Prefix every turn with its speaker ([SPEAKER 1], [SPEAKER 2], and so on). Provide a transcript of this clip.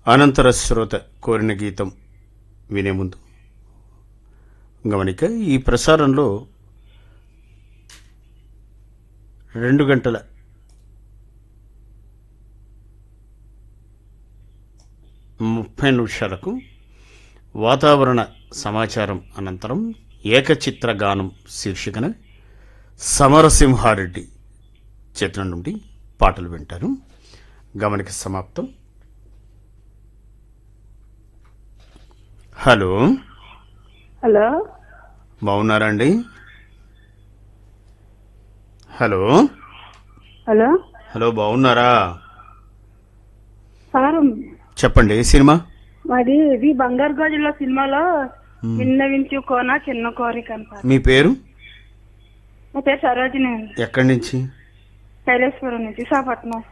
[SPEAKER 1] అనంతర శ్రోత కోరిన గీతం వినే ముందు గమనిక. ఈ ప్రసారంలో 2 గంటల 30 నిమిషాలకు వాతావరణ సమాచారం అనంతరం ఏకచిత్ర గానం శీర్షికన సమరసింహారెడ్డి చిత్రం నుండి పాటలు వింటారు. గమనిక సమాప్తం. హలో
[SPEAKER 2] హలో
[SPEAKER 1] బాగున్నారా అండి? హలో
[SPEAKER 2] హలో
[SPEAKER 1] హలో బాగున్నారా?
[SPEAKER 2] సార్,
[SPEAKER 1] చెప్పండి. ఏ సినిమా?
[SPEAKER 2] మాది ఇది బంగారు గాజుల సినిమాలో విన్నవించుకోనా చిన్న కోరిక అని సార్.
[SPEAKER 1] మీ పేరు?
[SPEAKER 2] నా పేరు సరోజిని అండి.
[SPEAKER 1] ఎక్కడి నుంచి?
[SPEAKER 2] శైలేశ్వరం నుంచి, విశాఖపట్నం.